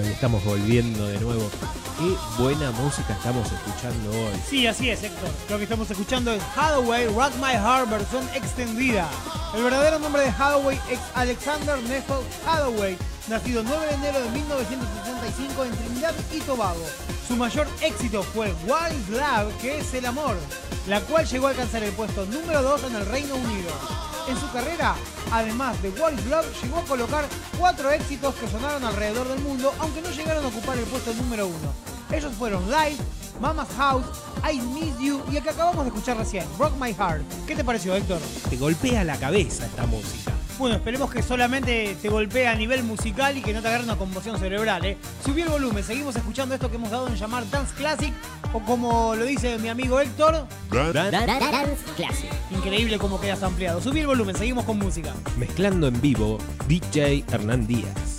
y estamos volviendo de nuevo. Qué buena música estamos escuchando hoy. Sí, así es, Héctor. Lo que estamos escuchando es Hathaway, Rock My Heart, versión extendida. El verdadero nombre de Hathaway es Alexander Neville Hathaway, nacido el 9 de enero de 1965 en Trinidad y Tobago. Su mayor éxito fue What is Love, que es el amor, la cual llegó a alcanzar el puesto número 2 en el Reino Unido. En su carrera, además de What is Love, llegó a colocar 4 éxitos que sonaron alrededor del mundo, aunque no llegaron a ocupar el puesto número 1. Ellos fueron Live, Mama's House, I Miss You y el que acabamos de escuchar recién, Rock My Heart. ¿Qué te pareció, Héctor? Te golpea la cabeza esta música. Bueno, esperemos que solamente te golpee a nivel musical y que no te agarre una conmoción cerebral, ¿eh? Subí el volumen, seguimos escuchando esto que hemos dado en llamar Dance Classic, o como lo dice mi amigo Héctor, Dance Classic. increíble cómo quedas ampliado. Subí el volumen, seguimos con música. Mezclando en vivo, DJ Hernán Díaz.